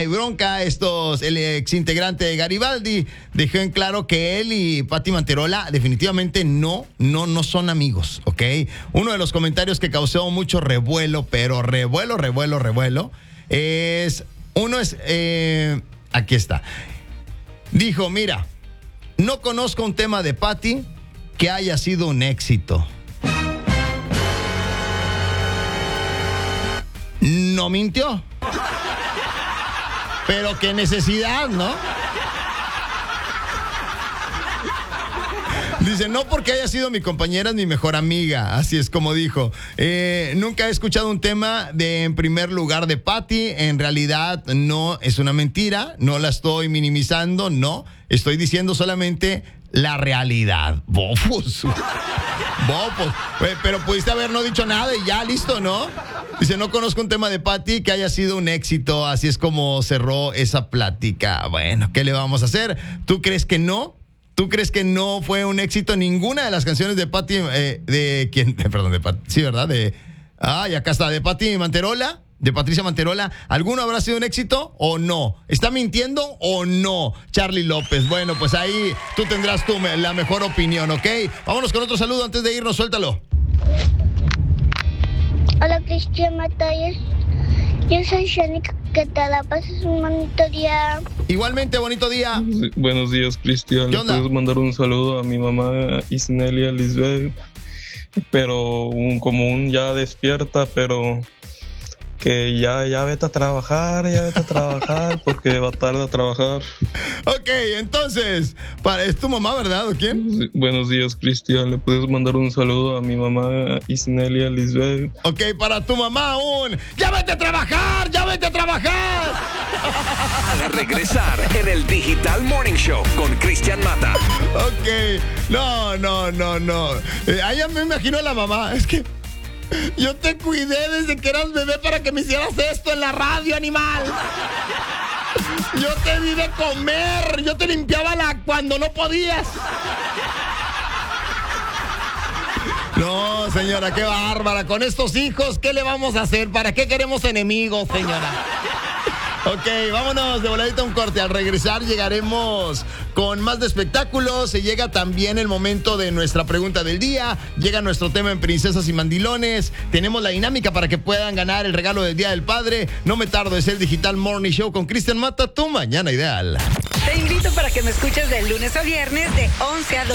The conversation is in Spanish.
hay bronca. El ex integrante de Garibaldi dejó en claro que él y Pati Manterola definitivamente no son amigos, ¿ok? Uno de los comentarios que causó mucho revuelo, pero revuelo, aquí está. Dijo, mira, no conozco un tema de Pati que haya sido un éxito. No mintió. Pero qué necesidad, ¿no? Dice, no porque haya sido mi compañera, es mi mejor amiga. Así es como dijo. Nunca he escuchado un tema en primer lugar de Pati. En realidad no es una mentira. No la estoy minimizando, no. Estoy diciendo solamente la realidad. Bofos. Pero pudiste haber no dicho nada y ya, listo, ¿no? Dice, no conozco un tema de Pati que haya sido un éxito. Así es como cerró esa plática. Bueno, ¿qué le vamos a hacer? ¿Tú crees que no? ¿Tú crees que no fue un éxito ninguna de las canciones de Pati, de quién? Perdón, de Pati, sí, ¿verdad? Y acá está, de Pati Manterola, de Patricia Manterola. ¿Alguno habrá sido un éxito o no? ¿Está mintiendo o no? Charlie López. Bueno, pues ahí tú tendrás la mejor opinión, ¿ok? Vámonos con otro saludo antes de irnos, suéltalo. Hola, Cristian Mata. Yo soy Shanika. Que te la pases un bonito día. Igualmente, bonito día. Buenos días, Cristian. ¿Le puedes mandar un saludo a mi mamá Isnelia Lisbeth? Pero ya despierta, pero que ya vete a trabajar, porque va tarde a trabajar. Ok, entonces, es tu mamá, ¿verdad? ¿O quién? Buenos días, Cristian. ¿Le puedes mandar un saludo a mi mamá Isnelia Lisbeth? Ok, para tu mamá ¡ya vete a trabajar! A regresar en el Digital Morning Show con Cristian Mata. Ok, no. Ahí ya me imagino a la mamá, es que yo te cuidé desde que eras bebé para que me hicieras esto en la radio, animal. Yo te di de comer, yo te limpiaba cuando no podías. No, señora, qué bárbara. Con estos hijos, ¿qué le vamos a hacer? ¿Para qué queremos enemigos, señora? Ok, vámonos de voladita a un corte. Al regresar llegaremos con más de espectáculos. Se llega también el momento de nuestra pregunta del día. Llega nuestro tema en Princesas y Mandilones. Tenemos la dinámica para que puedan ganar el regalo del Día del Padre. No me tardo, es el Digital Morning Show con Cristian Mata, tu mañana ideal. Te invito para que me escuches de lunes a viernes de 11 a 12.